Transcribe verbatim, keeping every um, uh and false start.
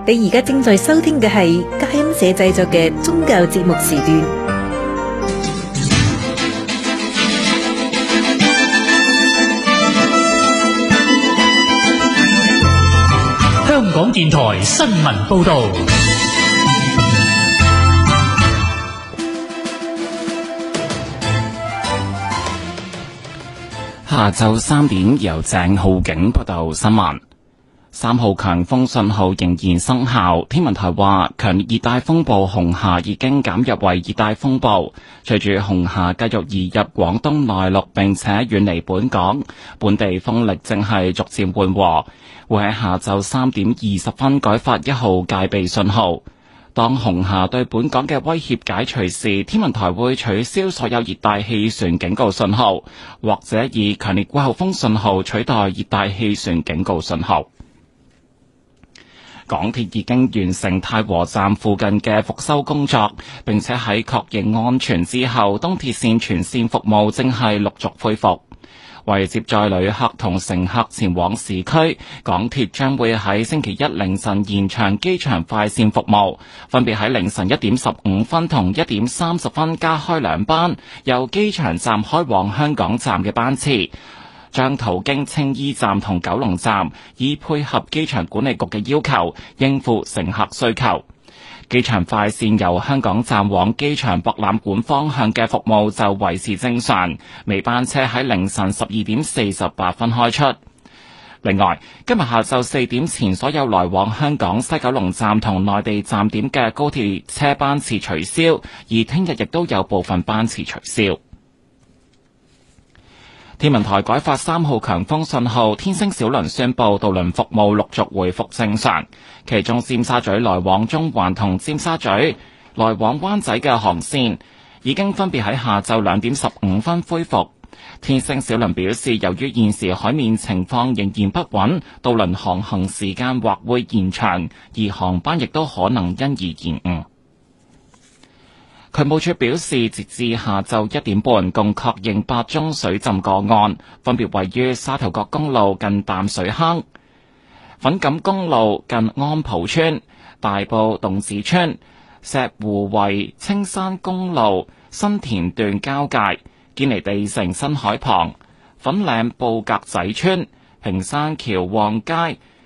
你而家正在收聽嘅係佳音社製作嘅宗教節目時段。 香港電台新聞報道。 下晝三點，由鄭浩景報道新聞。三號強風信號仍然生效。天文台話，強烈熱帶風暴紅霞已經減弱為熱帶風暴，隨住紅霞繼續移入廣東內陸並且遠離本港，本地風力正係逐漸緩和，會喺下晝三點二十分改發一號戒備信號。當紅霞對本港嘅威脅解除時，天文台會取消所有熱帶氣旋警告信號，或者以強烈季候風信號取代熱帶氣旋警告信號。港鐵已經完成太和站附近嘅復修工作，並且喺確認安全之後，東鐵線全線服務正係陸續恢復。為接載旅客同乘客前往市區，港鐵將會喺星期一凌晨延長機場快線服務，分別喺凌晨一點十五分同一點三十分加開兩班由機場站開往香港站嘅班次，將途經青衣站同九龍站，以配合機場管理局嘅要求，應付乘客需求。機場快線由香港站往機場博覽館方向嘅服務就維持正常，尾班車喺凌晨十二點四十八分開出。另外，今日下晝四點前，所有來往香港西九龍站同內地站點嘅高鐵車班次取消，而聽日亦都有部分班次取消。天文台改發三號強風信號，天星小輪宣布渡輪服務陸續回復正常，其中尖沙咀來往中環同尖沙咀來往灣仔嘅航線已經分別喺下晝兩點十五分恢復。天星小輪表示，由於現時海面情況仍然不穩，渡輪航行時間或會延長，而航班亦都可能因而延誤。渠務署表示，截至下晝一點半，共確認八宗水浸個案，分別位於沙頭角公路近淡水坑、粉錦公路近安埔村、大埔洞子村、石湖圍青山公路新田段交界、堅尼地城新海旁、粉嶺布格仔村、平山橋旺街